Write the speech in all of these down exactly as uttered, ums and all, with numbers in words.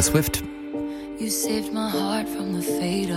Taylor Swift. You saved my heart from the fate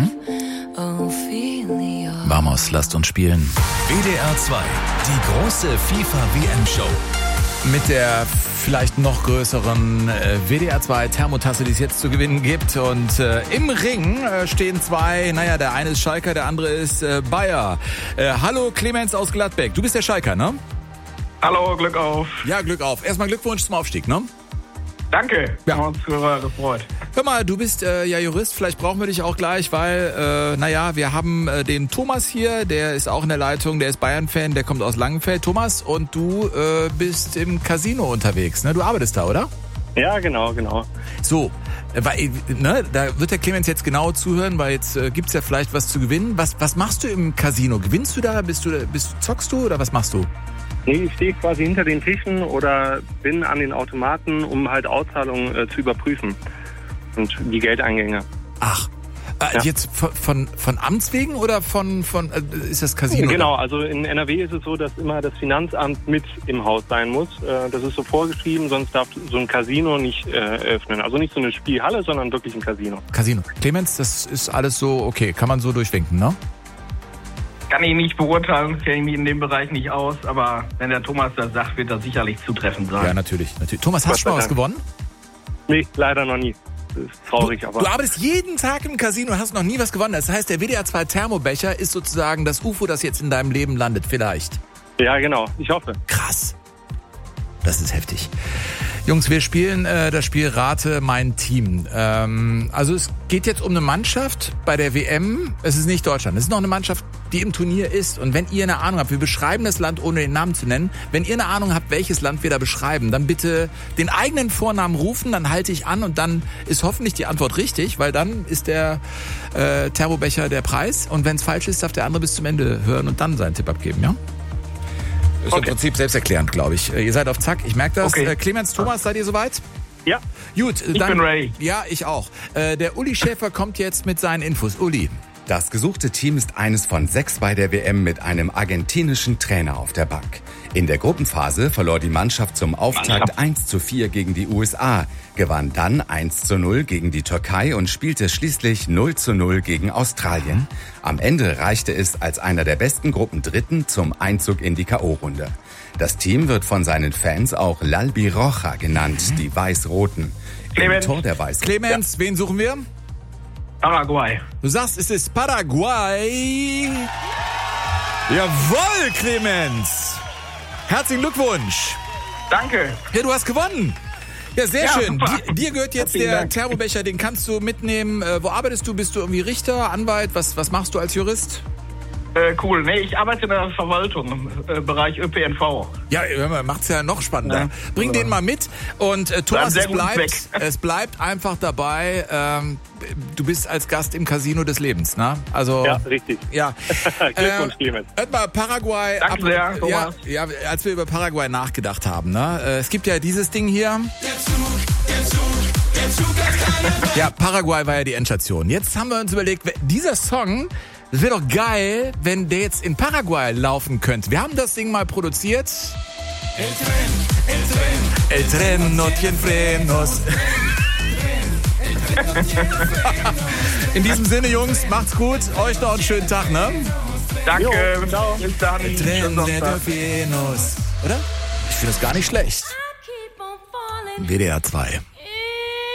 of Ophelia. Vamos, lasst uns spielen. W D R zwei, die große FIFA-W M-Show. Mit der vielleicht noch größeren äh, W D R zwei Thermotasse, die es jetzt zu gewinnen gibt. Und äh, im Ring äh, stehen zwei, naja, der eine ist Schalker, der andere ist äh, Bayer. Äh, hallo Clemens aus Gladbeck, du bist der Schalker, ne? Hallo, Glück auf. Ja, Glück auf. Erstmal Glückwunsch zum Aufstieg, ne? Danke, ja. Haben uns äh, gefreut. Hör mal, du bist äh, ja Jurist, vielleicht brauchen wir dich auch gleich, weil, äh, naja, wir haben äh, den Thomas hier, der ist auch in der Leitung, der ist Bayern-Fan, der kommt aus Langenfeld. Thomas, und du äh, bist im Casino unterwegs, ne? Du arbeitest da, oder? Ja, genau, genau. So, weil, ne, da wird der Clemens jetzt genau zuhören, weil jetzt äh, gibt's ja vielleicht was zu gewinnen. Was, was machst du im Casino? Gewinnst du da? Bist du, bist, zockst du oder was machst du? Nee, ich stehe quasi hinter den Tischen oder bin an den Automaten, um halt Auszahlungen äh, zu überprüfen und die Geldeingänge. Ach, äh, ja. Jetzt von, von, von Amts wegen oder von, von äh, ist das Casino? Genau, also in N R W ist es so, dass immer das Finanzamt mit im Haus sein muss. Äh, das ist so vorgeschrieben, sonst darf so ein Casino nicht äh, öffnen. Also nicht so eine Spielhalle, sondern wirklich ein Casino. Casino. Clemens, das ist alles so okay, kann man so durchwinken, ne? Kann ich nicht beurteilen, kenne ich mich in dem Bereich nicht aus, aber wenn der Thomas das sagt, wird das sicherlich zutreffend sein. Ja, natürlich. natürlich. Thomas, hast du schon mal was gewonnen? Nee, leider noch nie. Das ist traurig, du, aber... Du arbeitest jeden Tag im Casino und hast noch nie was gewonnen. Das heißt, der W D R zwei Thermobecher ist sozusagen das U F O, das jetzt in deinem Leben landet, vielleicht. Ja, genau. Ich hoffe. Krass. Das ist heftig. Jungs, wir spielen äh, das Spiel Rate mein Team. Ähm, also es geht jetzt um eine Mannschaft bei der W M. Es ist nicht Deutschland. Es ist noch eine Mannschaft, die im Turnier ist. Und wenn ihr eine Ahnung habt, wir beschreiben das Land, ohne den Namen zu nennen. Wenn ihr eine Ahnung habt, welches Land wir da beschreiben, dann bitte den eigenen Vornamen rufen, dann halte ich an und dann ist hoffentlich die Antwort richtig, weil dann ist der äh, Thermobecher der Preis. Und wenn es falsch ist, darf der andere bis zum Ende hören und dann seinen Tipp abgeben, ja? Ist okay. Im Prinzip selbsterklärend, glaube ich. Ihr seid auf Zack, ich merke das. Okay. Clemens, Thomas, seid ihr soweit? Ja. Gut, ich dann, bin ready. Ja, ich auch. Äh, der Uli Schäfer kommt jetzt mit seinen Infos. Uli. Das gesuchte Team ist eines von sechs bei der W M mit einem argentinischen Trainer auf der Bank. In der Gruppenphase verlor die Mannschaft zum Auftakt eins zu vier gegen die U S A, gewann dann eins zu null gegen die Türkei und spielte schließlich null zu null gegen Australien. Am Ende reichte es als einer der besten Gruppendritten zum Einzug in die K O-Runde. Das Team wird von seinen Fans auch L'Albiroja genannt, die Weiß-Roten. Clemens, Im Tor der Weiß- Clemens, ja. Wen suchen wir? Paraguay. Du sagst, es ist Paraguay. Jawohl, Clemens. Herzlichen Glückwunsch. Danke. Ja, du hast gewonnen. Ja, sehr ja, schön. Dir, dir gehört jetzt Vielen der Dank. Thermobecher, den kannst du mitnehmen. Äh, wo arbeitest du? Bist du irgendwie Richter, Anwalt? Was, was machst du als Jurist? Äh, cool. Nee, ich arbeite in der Verwaltung im äh, Bereich Ö P N V. Ja, macht's ja noch spannender. Ja. Bring den mal mit. Und äh, Thomas, sehr es gut bleibt, weg. es bleibt einfach dabei. Ähm, du bist als Gast im Casino des Lebens, ne? Also Ja, richtig. ja. Glückwunsch, äh, Clemens. hört mal, Paraguay. Danke ab, sehr, ja, Thomas. ja, als wir über Paraguay nachgedacht haben, ne? Äh, es gibt ja dieses Ding hier. Der Zug, der Zug, der Zug hat keine... Ja, Paraguay war ja die Endstation. Jetzt haben wir uns überlegt, dieser Song, das wäre doch geil, wenn der jetzt in Paraguay laufen könnte. Wir haben das Ding mal produziert. El tren, el tren, El tren no tiene frenos. In diesem Sinne, Jungs, macht's gut. Euch noch einen schönen Tag, ne? Danke. Jo, ciao. Bis dann. El Schönen tren no Sonntag. tiene frenos. Oder? Ich finde das gar nicht schlecht. W D R zwei.